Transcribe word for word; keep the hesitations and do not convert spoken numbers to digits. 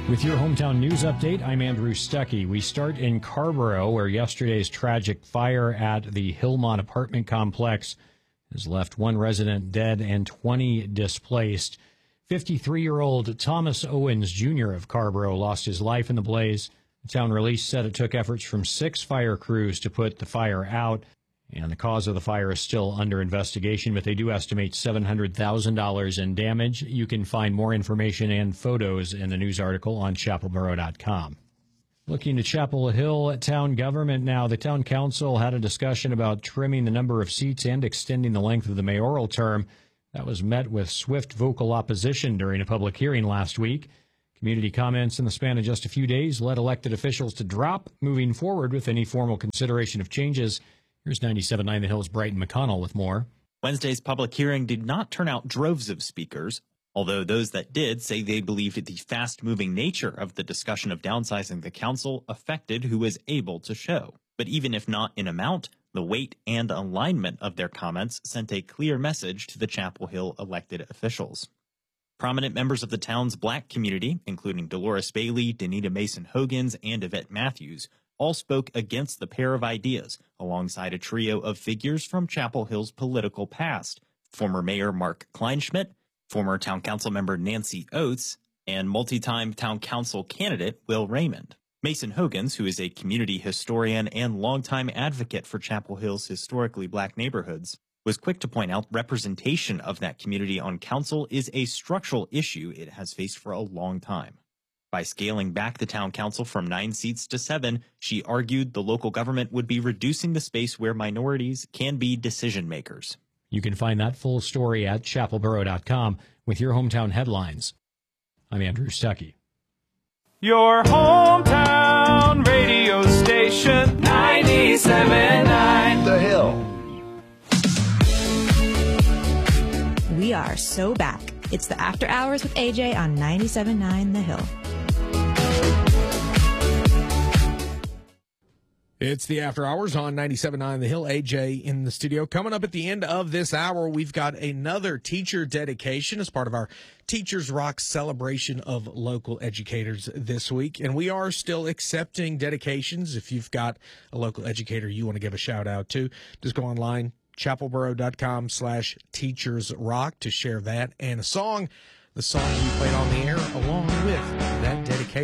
With your hometown news update, I'm Andrew Stuckey. We start in Carrboro, where yesterday's tragic fire at the Hillmont apartment complex has left one resident dead and twenty displaced. fifty-three-year-old Thomas Owens, Junior of Carrboro lost his life in the blaze. The town release said it took efforts from six fire crews to put the fire out, and the cause of the fire is still under investigation, but they do estimate seven hundred thousand dollars in damage. You can find more information and photos in the news article on chapel borough dot com. Looking to Chapel Hill town government now, the town council had a discussion about trimming the number of seats and extending the length of the mayoral term. That was met with swift vocal opposition during a public hearing last week. Community comments in the span of just a few days led elected officials to drop moving forward with any formal consideration of changes. Here's ninety-seven point nine The Hill's Brighton McConnell with more. Wednesday's public hearing did not turn out droves of speakers, although those that did say they believed the fast-moving nature of the discussion of downsizing the council affected who was able to show. But even if not in amount, the weight and alignment of their comments sent a clear message to the Chapel Hill elected officials. Prominent members of the town's black community, including Dolores Bailey, Danita Mason-Hogans, and Yvette Matthews, all spoke against the pair of ideas, alongside a trio of figures from Chapel Hill's political past: former Mayor Mark Kleinschmidt, former Town Council member Nancy Oates, and multi-time Town Council candidate Will Raymond. Mason-Hogans, who is a community historian and longtime advocate for Chapel Hill's historically black neighborhoods, was quick to point out representation of that community on council is a structural issue it has faced for a long time. By scaling back the town council from nine seats to seven, she argued the local government would be reducing the space where minorities can be decision makers. You can find that full story at chapel borough dot com with your hometown headlines. I'm Andrew Stuckey. Your hometown radio station, ninety-seven point nine The Hill. We are so back. It's the After Hours with A J on ninety-seven point nine The Hill. It's the After Hours on ninety-seven point nine The Hill. A J in the studio. Coming up at the end of this hour, we've got another teacher dedication as part of our Teachers Rock celebration of local educators this week. And we are still accepting dedications. If you've got a local educator you want to give a shout out to, just go online, chapel borough dot com slash teachers rock to share that and a song, the song we played on the air along with that dedication.